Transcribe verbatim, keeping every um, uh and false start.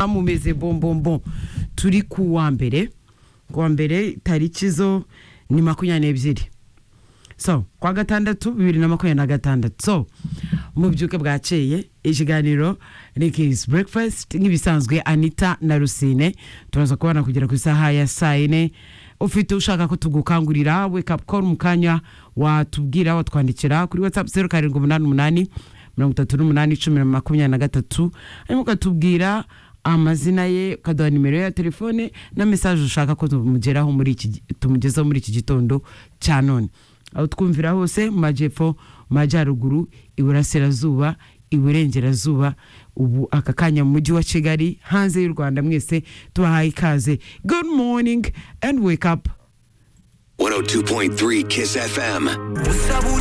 mumeze bom bom bom turi ku wa mbere ku wa mbere tariki zo ni makumyabiri n'ebyiri so kwa gatandatu bibiri na makumyabiri na gatandatu so mu byuke bwaceye ikiganiro Ricky's Breakfast nk'ibisanzwe Anita na Rusine turaza kubana kugera ku isaha ya saa ine ufite ushaka ko tugukangurira wake up call mukanya watubwira watwandikira kuri WhatsApp zero karindwi umunani umunani mirongo itatu n'umunani icumi na makumyabiri na gatatu arimo katubwira amazina ye kaduha nimero ya telefone na message ushaka ko tumugeraho muri iki tumugezaho muri iki gitondo cya none aho twumvira hose mu majepfo majyaruguru iburasirazuba iburengerazuba ubu akakanya mu mujyi wa Kigali hanze y'u Rwanda mwese tubahaye ikaze. Good morning and wake up. one oh two point three Kiss F M.